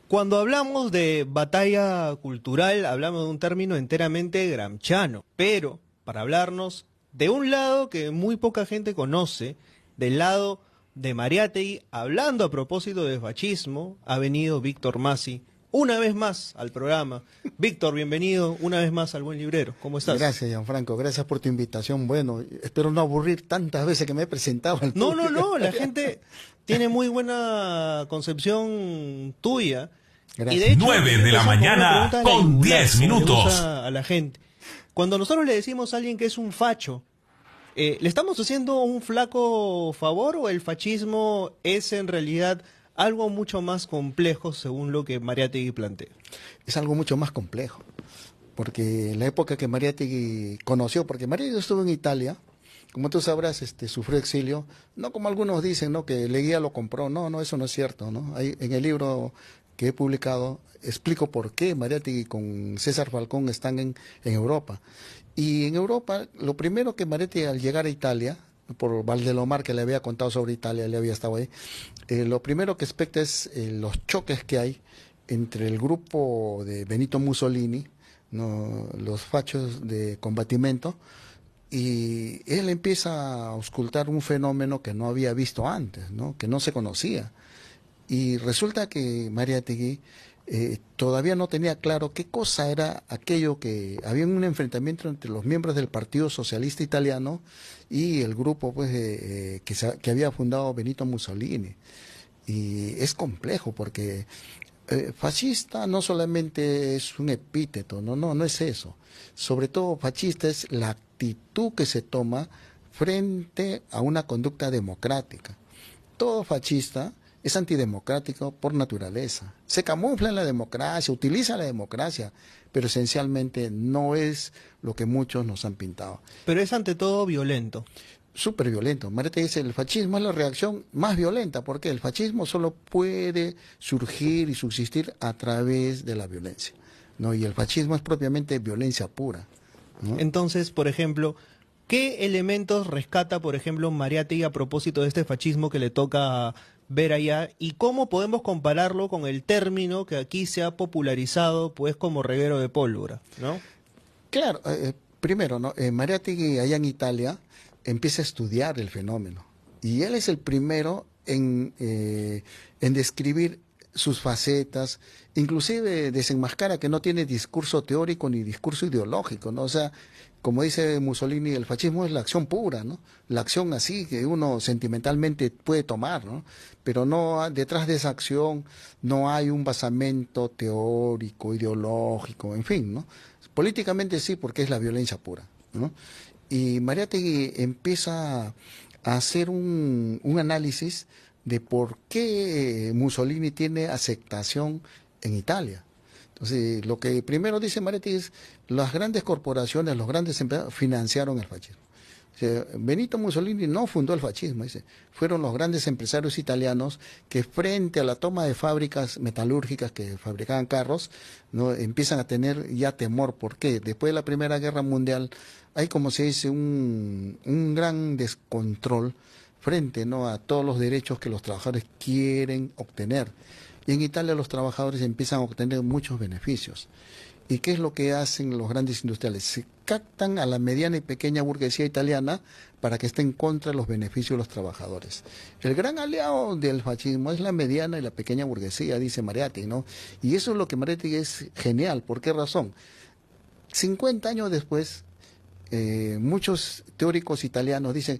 Cuando hablamos de batalla cultural, hablamos de un término enteramente gramsciano, pero para hablarnos de un lado que muy poca gente conoce, del lado de Mariátegui, hablando a propósito de fascismo, ha venido Víctor Masi una vez más al programa. Víctor, bienvenido una vez más al Buen Librero. ¿Cómo estás? Gracias, Gianfranco. Gracias por tu invitación. Bueno, espero no aburrir tantas veces que me he presentado al No, público. la gente tiene muy buena concepción tuya. Gracias. Y de hecho, 9 de la mañana con 10 minutos. A la gente. Cuando nosotros le decimos a alguien que es un facho, ¿le estamos haciendo un flaco favor o el fascismo es en realidad algo mucho más complejo según lo que Mariátegui plantea? Es algo mucho más complejo, porque en la época que Mariátegui conoció, porque Mariátegui estuvo en Italia, como tú sabrás, sufrió exilio, no como algunos dicen, ¿no?, que Leguía lo compró. No, eso no es cierto, ¿no? En el libro que he publicado explico por qué Mariátegui con César Falcón están en Europa. Y en Europa, lo primero que Mariátegui, al llegar a Italia, por Valdelomar, que le había contado sobre Italia, le había estado ahí, lo primero que expecta es los choques que hay entre el grupo de Benito Mussolini, ¿no?, los fachos de combatimiento, y él empieza a auscultar un fenómeno que no había visto antes, ¿no?, que no se conocía. Y resulta que Mariátegui todavía no tenía claro qué cosa era aquello, que había un enfrentamiento entre los miembros del Partido Socialista Italiano y el grupo, pues, que había fundado Benito Mussolini. Y es complejo porque fascista no solamente es un epíteto, no es eso. Sobre todo fascista es la actitud que se toma frente a una conducta democrática. Todo fascista es antidemocrático por naturaleza. Se camufla en la democracia, utiliza la democracia, pero esencialmente no es lo que muchos nos han pintado. Pero es ante todo violento. Súper violento. Mariátegui dice, el fascismo es la reacción más violenta, porque el fascismo solo puede surgir y subsistir a través de la violencia, ¿no? Y el fascismo es propiamente violencia pura, ¿no? Entonces, por ejemplo, ¿qué elementos rescata, por ejemplo, Mariátegui a propósito de este fascismo que le toca ver allá? ¿Y cómo podemos compararlo con el término que aquí se ha popularizado, pues, como reguero de pólvora, ¿no? Claro, primero, ¿no? Mariátegui allá en Italia empieza a estudiar el fenómeno, y él es el primero en describir sus facetas, inclusive desenmascara que no tiene discurso teórico ni discurso ideológico, ¿no? O sea, como dice Mussolini, el fascismo es la acción pura, ¿no? La acción así que uno sentimentalmente puede tomar, ¿no? Pero no, detrás de esa acción no hay un basamento teórico, ideológico, en fin, ¿no? Políticamente sí, porque es la violencia pura, ¿no? Y Mariátegui empieza a hacer un análisis de por qué Mussolini tiene aceptación en Italia. Entonces, lo que primero dice Mariátegui es, las grandes corporaciones, los grandes empresarios financiaron el fascismo. O sea, Benito Mussolini no fundó el fascismo, dice, fueron los grandes empresarios italianos que, frente a la toma de fábricas metalúrgicas que fabricaban carros, ¿no?, empiezan a tener ya temor. ¿Por qué? Después de la Primera Guerra Mundial hay, como se dice, un gran descontrol frente, ¿no?, a todos los derechos que los trabajadores quieren obtener. Y en Italia los trabajadores empiezan a obtener muchos beneficios. ¿Y qué es lo que hacen los grandes industriales? Se captan a la mediana y pequeña burguesía italiana para que esté en contra de los beneficios de los trabajadores. El gran aliado del fascismo es la mediana y la pequeña burguesía, dice Mariátegui, ¿no? Y eso es lo que Mariátegui es genial. ¿Por qué razón? 50 años después, muchos teóricos italianos dicen,